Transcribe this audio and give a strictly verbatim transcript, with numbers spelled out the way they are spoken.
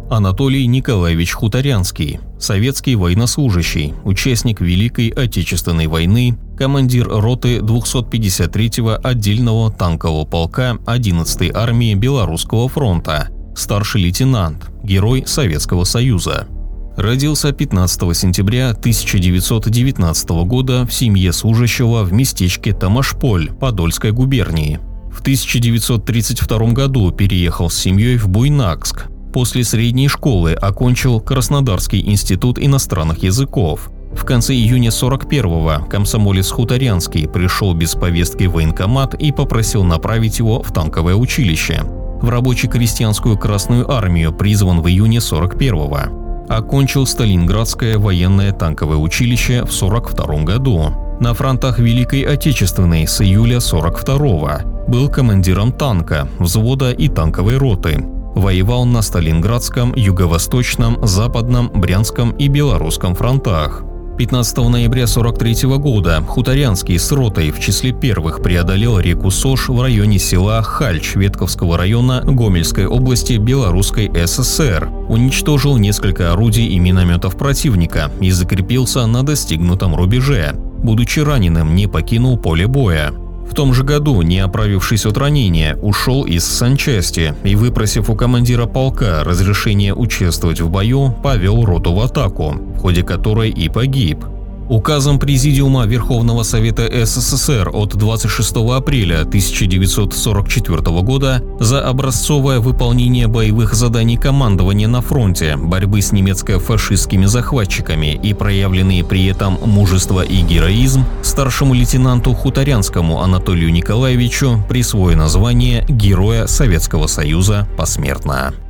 Анатолий Николаевич Хуторянский, советский военнослужащий, участник Великой Отечественной войны, командир роты двухсот пятьдесят третьего отдельного танкового полка одиннадцатой армии Белорусского фронта, старший лейтенант, Герой Советского Союза. Родился пятнадцатого сентября тысяча девятьсот девятнадцатого года в семье служащего в местечке Тамашполь Подольской губернии. В тысяча девятьсот тридцать втором году переехал с семьей в Буйнакск. После средней школы окончил Краснодарский институт иностранных языков. В конце июня сорок первого комсомолец Хуторянский пришел без повестки в военкомат и попросил направить его в танковое училище. В рабоче-крестьянскую Красную армию призван в июне сорок первого. Окончил Сталинградское военное танковое училище в сорок втором году. На фронтах Великой Отечественной с июля сорок второго. Был командиром танка, взвода и танковой роты. Воевал на Сталинградском, Юго-Восточном, Западном, Брянском и Белорусском фронтах. пятнадцатого ноября сорок третьего года Хуторянский с ротой в числе первых преодолел реку Сош в районе села Хальч Ветковского района Гомельской области Белорусской ССР, уничтожил несколько орудий и минометов противника и закрепился на достигнутом рубеже. Будучи раненым, не покинул поле боя. В том же году, не оправившись от ранения, ушел из санчасти и, выпросив у командира полка разрешение участвовать в бою, повел роту в атаку, в ходе которой и погиб. Указом Президиума Верховного Совета СССР от двадцать шестого апреля тысяча девятьсот сорок четвёртого года за образцовое выполнение боевых заданий командования на фронте, борьбы с немецко-фашистскими захватчиками и проявленные при этом мужество и героизм старшему лейтенанту Хуторянскому Анатолию Николаевичу присвоено звание Героя Советского Союза посмертно.